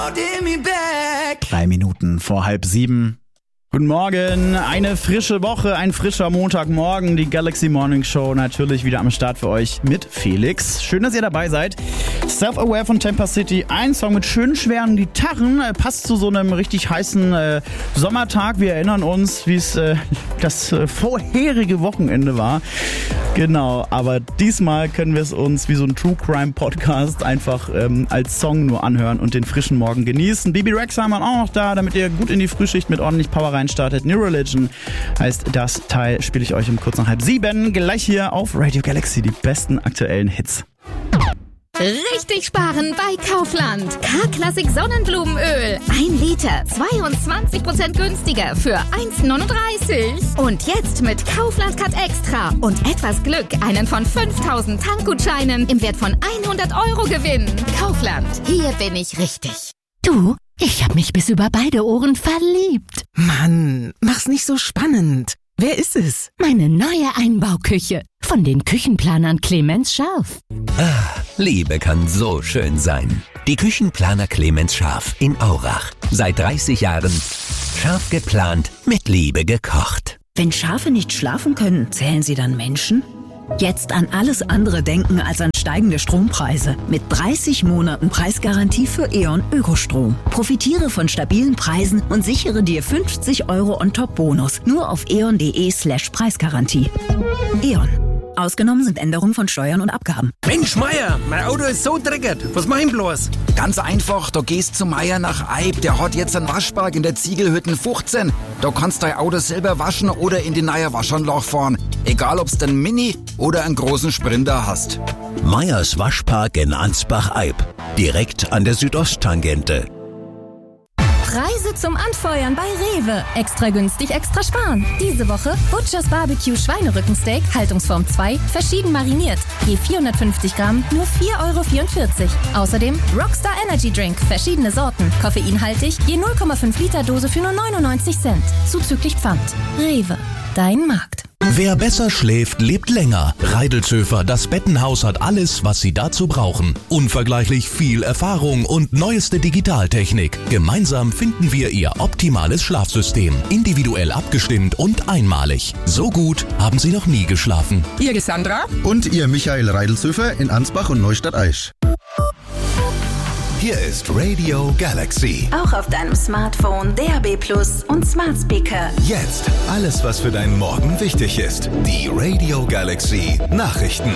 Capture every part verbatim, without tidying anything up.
Drei Minuten vor halb sieben. Guten Morgen, eine frische Woche, ein frischer Montagmorgen, die Galaxy Morning Show natürlich wieder am Start für euch mit Felix. Schön, dass ihr dabei seid. Self-Aware von Tampa City, ein Song mit schönen, schweren Gitarren, passt zu so einem richtig heißen äh, Sommertag. Wir erinnern uns, wie es äh, das äh, vorherige Wochenende war. Genau, aber diesmal können wir es uns wie so ein True Crime Podcast einfach ähm, als Song nur anhören und den frischen Morgen genießen. Bibi Rexa haben wir auch noch da, damit ihr gut in die Frühschicht mit ordentlich Power reinstartet. New Religion heißt das Teil, spiele ich euch um kurz nach halb sieben. Gleich hier auf Radio Galaxy, die besten aktuellen Hits. Richtig sparen bei Kaufland. K-Klassik Sonnenblumenöl. Ein Liter, zweiundzwanzig Prozent günstiger für eins neununddreißig. Und jetzt mit Kaufland Cut Extra und etwas Glück einen von fünftausend Tankgutscheinen im Wert von hundert Euro gewinnen. Kaufland, hier bin ich richtig. Du, ich hab mich bis über beide Ohren verliebt. Mann, mach's nicht so spannend. Wer ist es? Meine neue Einbauküche. Von den Küchenplanern Clemens Scharf. Ah, Liebe kann so schön sein. Die Küchenplaner Clemens Scharf in Aurach. Seit dreißig Jahren scharf geplant, mit Liebe gekocht. Wenn Schafe nicht schlafen können, zählen sie dann Menschen? Jetzt an alles andere denken als an steigende Strompreise. Mit dreißig Monaten Preisgarantie für E.ON Ökostrom. Profitiere von stabilen Preisen und sichere dir fünfzig Euro On-Top-Bonus. Nur auf eon.de slash Preisgarantie. E.ON. Ausgenommen sind Änderungen von Steuern und Abgaben. Mensch, Meier, mein Auto ist so dreckig. Was mach ich bloß? Ganz einfach, du gehst zu Meier nach Eib. Der hat jetzt einen Waschpark in der Ziegelhütten fünfzehn. Da kannst dein Auto selber waschen oder in die neue Waschanlage fahren. Egal, ob's den Mini oder einen großen Sprinter hast. Meyers Waschpark in Ansbach-Eib. Direkt an der Südosttangente. Preise zum Anfeuern bei Rewe. Extra günstig, extra sparen. Diese Woche Butchers Barbecue Schweinerückensteak, Haltungsform zwei, verschieden mariniert. Je vierhundertfünfzig Gramm, nur vier Euro vierundvierzig. Außerdem Rockstar Energy Drink, verschiedene Sorten, koffeinhaltig, je null Komma fünf Liter Dose für nur neunundneunzig Cent. Zuzüglich Pfand. Rewe, dein Markt. Wer besser schläft, lebt länger. Reidelzöfer, das Bettenhaus hat alles, was Sie dazu brauchen. Unvergleichlich viel Erfahrung und neueste Digitaltechnik. Gemeinsam finden wir Ihr optimales Schlafsystem. Individuell abgestimmt und einmalig. So gut haben Sie noch nie geschlafen. Ihr Sandra? Und Ihr Michael Reidelzöfer in Ansbach und Neustadt-Aisch. Hier ist Radio Galaxy. Auch auf deinem Smartphone, D A B Plus und Smart Speaker. Jetzt alles, was für deinen Morgen wichtig ist. Die Radio Galaxy Nachrichten.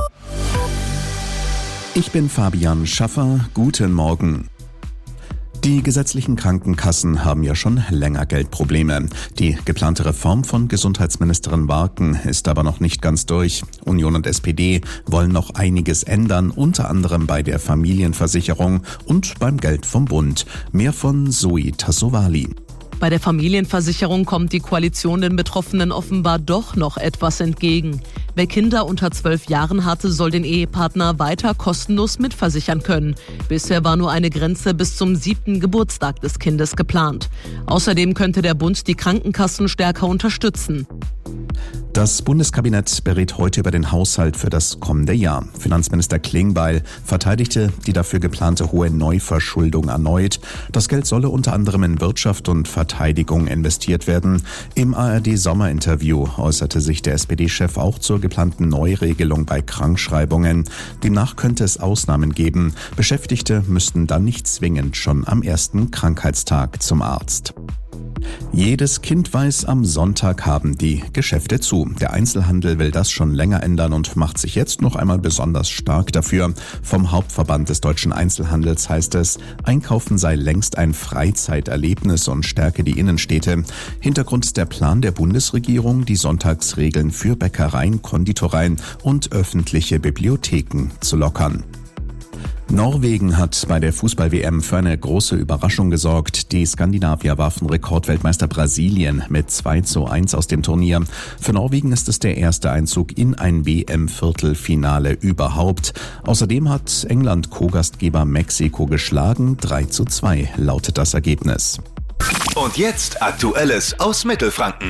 Ich bin Fabian Schaffer. Guten Morgen. Die gesetzlichen Krankenkassen haben ja schon länger Geldprobleme. Die geplante Reform von Gesundheitsministerin Warken ist aber noch nicht ganz durch. Union und S P D wollen noch einiges ändern, unter anderem bei der Familienversicherung und beim Geld vom Bund. Mehr von Zoe Tassovali. Bei der Familienversicherung kommt die Koalition den Betroffenen offenbar doch noch etwas entgegen. Wer Kinder unter zwölf Jahren hatte, soll den Ehepartner weiter kostenlos mitversichern können. Bisher war nur eine Grenze bis zum siebten Geburtstag des Kindes geplant. Außerdem könnte der Bund die Krankenkassen stärker unterstützen. Das Bundeskabinett berät heute über den Haushalt für das kommende Jahr. Finanzminister Klingbeil verteidigte die dafür geplante hohe Neuverschuldung erneut. Das Geld solle unter anderem in Wirtschaft und Verteidigung investiert werden. Im A R D-Sommerinterview äußerte sich der S P D-Chef auch zur geplanten Neuregelung bei Krankschreibungen. Demnach könnte es Ausnahmen geben. Beschäftigte müssten dann nicht zwingend schon am ersten Krankheitstag zum Arzt. Jedes Kind weiß, am Sonntag haben die Geschäfte zu. Der Einzelhandel will das schon länger ändern und macht sich jetzt noch einmal besonders stark dafür. Vom Hauptverband des deutschen Einzelhandels heißt es, Einkaufen sei längst ein Freizeiterlebnis und stärke die Innenstädte. Hintergrund ist der Plan der Bundesregierung, die Sonntagsregeln für Bäckereien, Konditoreien und öffentliche Bibliotheken zu lockern. Norwegen hat bei der Fußball-W M für eine große Überraschung gesorgt. Die Skandinavier warfen Rekordweltmeister Brasilien mit zwei zu eins aus dem Turnier. Für Norwegen ist es der erste Einzug in ein W M-Viertelfinale überhaupt. Außerdem hat England Co-Gastgeber Mexiko geschlagen. drei zu zwei lautet das Ergebnis. Und jetzt Aktuelles aus Mittelfranken.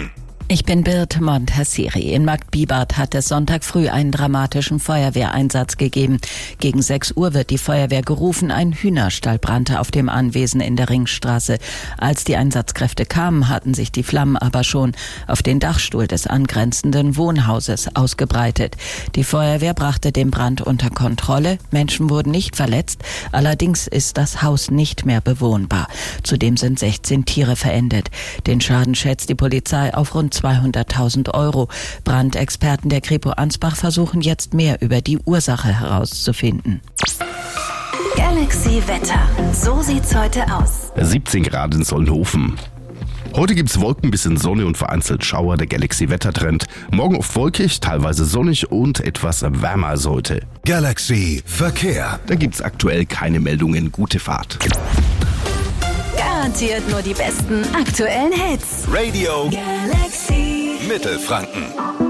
Ich bin Bird Montassiri. In Marktbibart hat es Sonntag früh einen dramatischen Feuerwehreinsatz gegeben. Gegen sechs Uhr wird die Feuerwehr gerufen. Ein Hühnerstall brannte auf dem Anwesen in der Ringstraße. Als die Einsatzkräfte kamen, hatten sich die Flammen aber schon auf den Dachstuhl des angrenzenden Wohnhauses ausgebreitet. Die Feuerwehr brachte den Brand unter Kontrolle. Menschen wurden nicht verletzt. Allerdings ist das Haus nicht mehr bewohnbar. Zudem sind sechzehn Tiere verendet. Den Schaden schätzt die Polizei auf rund zweihunderttausend Euro. Brandexperten der Kripo Ansbach versuchen jetzt mehr über die Ursache herauszufinden. Galaxy Wetter. So sieht's heute aus. siebzehn Grad in Solnhofen. Heute gibt's Wolken, bisschen Sonne und vereinzelt Schauer, der Galaxy-Wettertrend. Morgen oft wolkig, teilweise sonnig und etwas wärmer als heute. Galaxy Verkehr. Da gibt's aktuell keine Meldungen. Gute Fahrt. Garantiert nur die besten aktuellen Hits. Radio Galaxy Mittelfranken.